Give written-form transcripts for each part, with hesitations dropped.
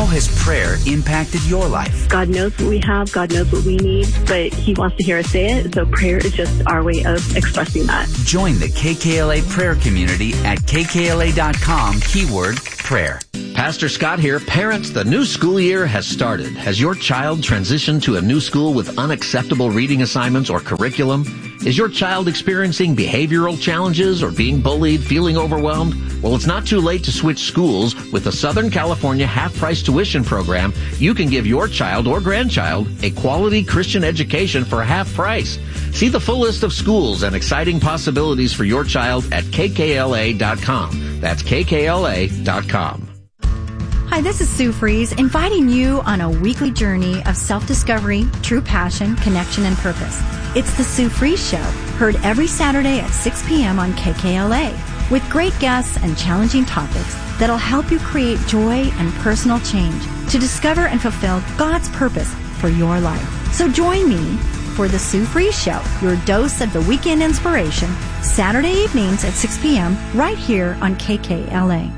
How has prayer impacted your life? God knows what we have. God knows what we need, but He wants to hear us say it. So prayer is just our way of expressing that. Join the KKLA prayer community at kkla.com, keyword prayer. Pastor Scott here. Parents, the new school year has started. Has your child transitioned to a new school with unacceptable reading assignments or curriculum? Is your child experiencing behavioral challenges or being bullied, feeling overwhelmed? Well, it's not too late to switch schools. With the Southern California half-price tuition program, you can give your child or grandchild a quality Christian education for half price. See the full list of schools and exciting possibilities for your child at kkla.com. That's kkla.com. Hi, this is Sue Fries, inviting you on a weekly journey of self-discovery, true passion, connection, and purpose. It's the Sue Fries Show, heard every Saturday at 6 p.m. on KKLA, with great guests and challenging topics that'll help you create joy and personal change to discover and fulfill God's purpose for your life. So join me for the Sue Fries Show, your dose of the weekend inspiration, Saturday evenings at 6 p.m. right here on KKLA.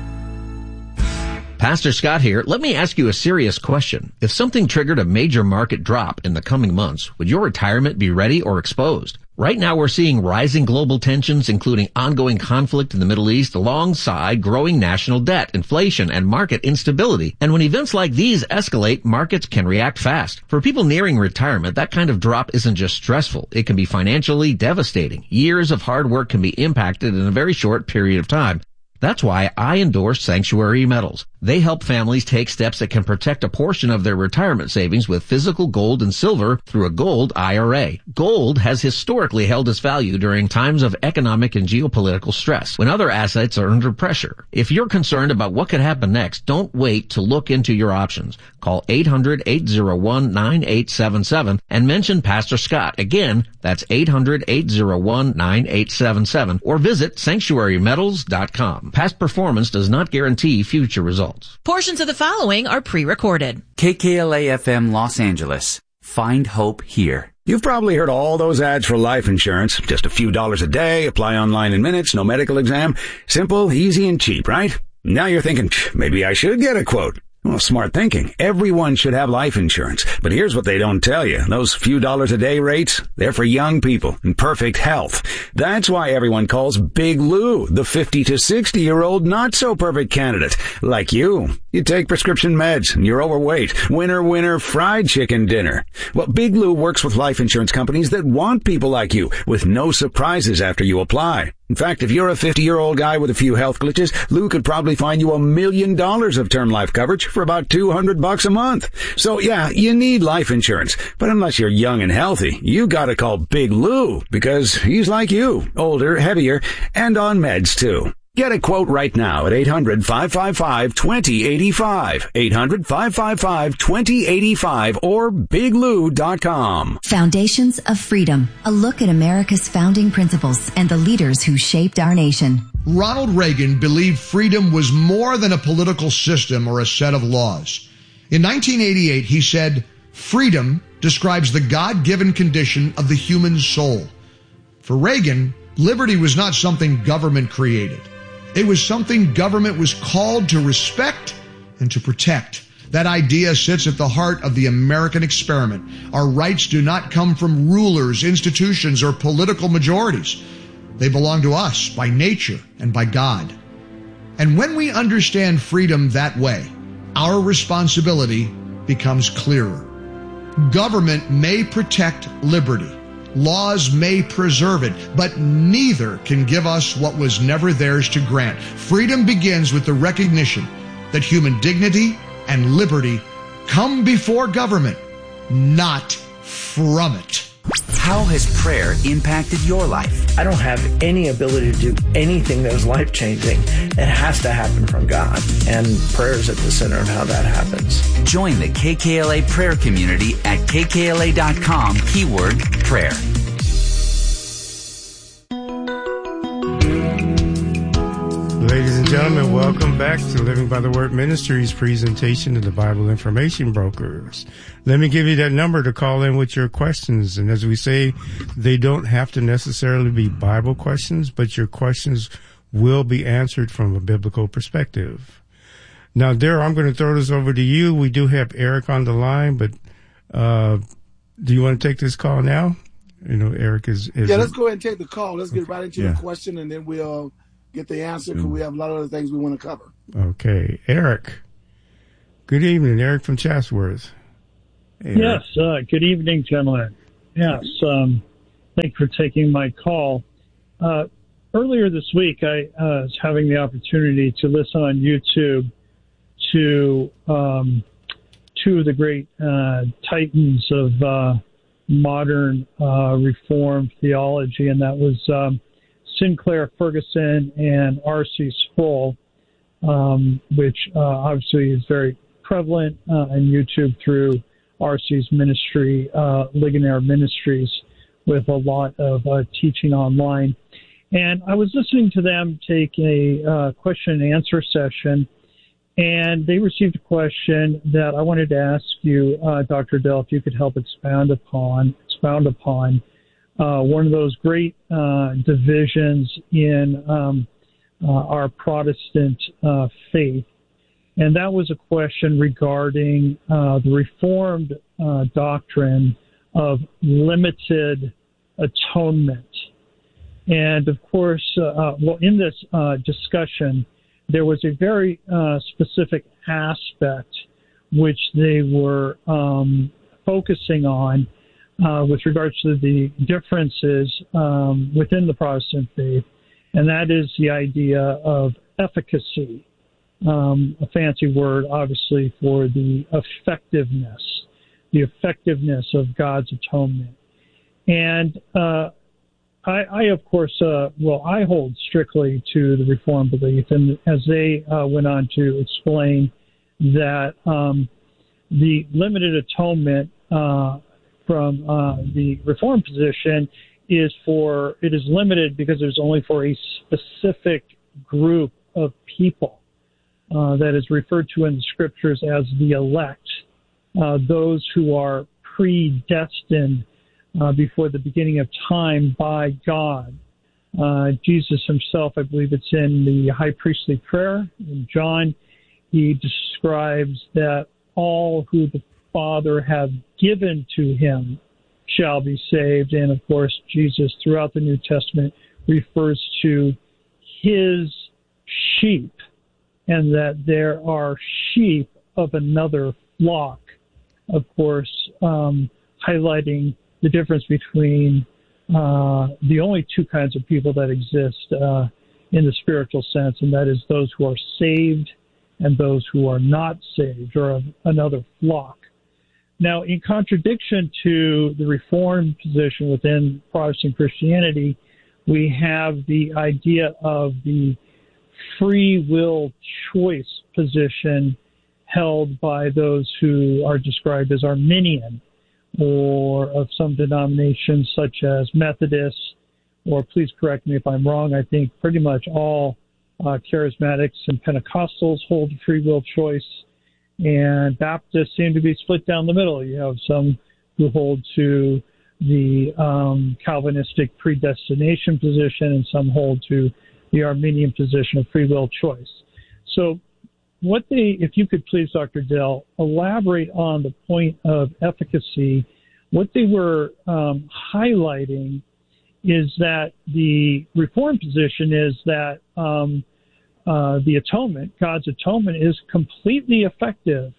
Pastor Scott here. Let me ask you a serious question. If something triggered a major market drop in the coming months, would your retirement be ready or exposed? Right now we're seeing rising global tensions, including ongoing conflict in the Middle East, alongside growing national debt, inflation, and market instability. And when events like these escalate, markets can react fast. For people nearing retirement, that kind of drop isn't just stressful. It can be financially devastating. Years of hard work can be impacted in a very short period of time. That's why I endorse Sanctuary Metals. They help families take steps that can protect a portion of their retirement savings with physical gold and silver through a gold IRA. Gold has historically held its value during times of economic and geopolitical stress, when other assets are under pressure. If you're concerned about what could happen next, don't wait to look into your options. Call 800-801-9877 and mention Pastor Scott. Again, that's 800-801-9877, or visit sanctuarymetals.com. Past performance does not guarantee future results. Portions of the following are pre-recorded. KKLA-FM Los Angeles. Find hope here. You've probably heard all those ads for life insurance. Just a few dollars a day, apply online in minutes, no medical exam. Simple, easy, and cheap, right? Now you're thinking, maybe I should get a quote. Well, smart thinking. Everyone should have life insurance. But here's what they don't tell you. Those few dollars a day rates, they're for young people in perfect health. That's why everyone calls Big Lou the 50 to 60-year-old not-so-perfect candidate. Like you. You take prescription meds and you're overweight. Winner, fried chicken dinner. Well, Big Lou works with life insurance companies that want people like you with no surprises after you apply. In fact, if you're a 50-year-old guy with a few health glitches, Lou could probably find you $1 million of term life coverage for about $200 a month. So yeah, you need life insurance. But unless you're young and healthy, you gotta call Big Lou because he's like you, older, heavier, and on meds too. Get a quote right now at 800-555-2085, 800-555-2085, or biglou.com. Foundations of Freedom, a look at America's founding principles and the leaders who shaped our nation. Ronald Reagan believed freedom was more than a political system or a set of laws. In 1988, he said, "Freedom describes the God-given condition of the human soul." For Reagan, liberty was not something government created. It was something government was called to respect and to protect. That idea sits at the heart of the American experiment. Our rights do not come from rulers, institutions, or political majorities. They belong to us by nature and by God. And when we understand freedom that way, our responsibility becomes clearer. Government may protect liberty. Laws may preserve it, but neither can give us what was never theirs to grant. Freedom begins with the recognition that human dignity and liberty come before government, not from it. How has prayer impacted your life? I don't have any ability to do anything that is life-changing. It has to happen from God. And prayer is at the center of how that happens. Join the KKLA prayer community at kkla.com, keyword prayer. Ladies and gentlemen, welcome back to Living by the Word Ministries presentation of the Bible Information Brokers. Let me give you that number to call in with your questions. And as we say, they don't have to necessarily be Bible questions, but your questions will be answered from a biblical perspective. Now, Daryl, I'm going to throw this over to you. We do have Eric on the line, but do you want to take this call now? Eric is let's go ahead and take the call. Let's get right into the question, and then we'll get the answer, because we have a lot of other things we want to cover. Okay. Eric. Good evening. Eric from Chatsworth. Hey, yes. Good evening, gentlemen. Yes. Thank you for taking my call. Earlier this week, I was having the opportunity to listen on YouTube to two of the great titans of modern Reformed theology, and that was Sinclair Ferguson and R.C. Sproul, which obviously is very prevalent on YouTube through R.C.'s ministry, Ligonier Ministries, with a lot of teaching online. And I was listening to them take a question and answer session, and they received a question that I wanted to ask you, Dr. Dell, if you could help expound upon one of those great divisions in our Protestant faith. And that was a question regarding the Reformed doctrine of limited atonement. And of course, in this discussion, there was a very specific aspect which they were focusing on with regards to the differences within the Protestant faith, and that is the idea of efficacy, a fancy word, obviously, for the effectiveness of God's atonement. And I of course, I hold strictly to the Reformed belief, and as they went on to explain that the limited atonement from the Reformed position is limited because it's only for a specific group of people that is referred to in the Scriptures as the elect, those who are predestined before the beginning of time by God. Jesus himself, I believe it's in the high priestly prayer in John, he describes that all who the Father have given to him shall be saved. And of course, Jesus throughout the New Testament refers to his sheep, and that there are sheep of another flock, of course, highlighting the difference between the only two kinds of people that exist in the spiritual sense, and that is those who are saved and those who are not saved, or of another flock. Now, in contradiction to the Reformed position within Protestant Christianity, we have the idea of the free will choice position held by those who are described as Arminian, or of some denominations such as Methodists, or please correct me if I'm wrong, I think pretty much all charismatics and Pentecostals hold free will choice, and Baptists seem to be split down the middle. You have some who hold to the Calvinistic predestination position, and some hold to the Arminian position of free will choice. So if you could please, Dr. Dell, elaborate on the point of efficacy, what they were highlighting is that the Reformed position is that the atonement, God's atonement, is completely effective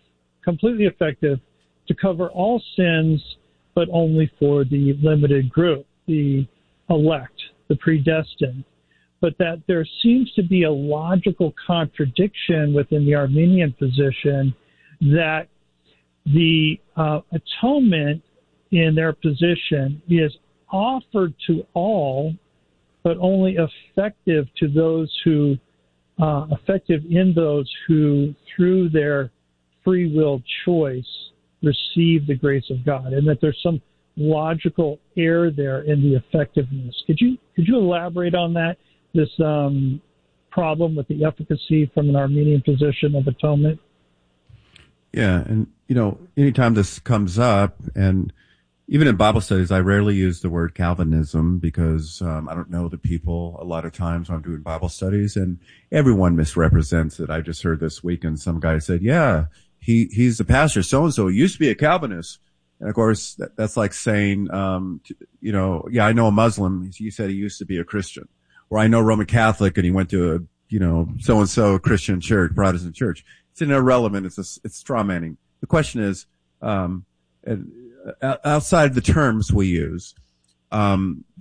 to cover all sins, but only for the limited group, the elect, the predestined. But that there seems to be a logical contradiction within the Arminian position that the atonement in their position is offered to all, but only effective to those who, effective in those who, through their free will choice, receive the grace of God, and that there's some logical error there in the effectiveness. Could you elaborate on that? This problem with the efficacy from an Arminian position of atonement? Yeah, and anytime this comes up, and Even in Bible studies, I rarely use the word Calvinism because I don't know the people a lot of times when I'm doing Bible studies, and everyone misrepresents it. I just heard this weekend some guy said, yeah, he's the pastor so-and-so. He used to be a Calvinist. And of course, that's like saying, yeah, I know a Muslim. He said he used to be a Christian. Or I know Roman Catholic and he went to a, so-and-so Christian church, Protestant church. It's an irrelevant. It's straw manning. The question is, outside the terms we use,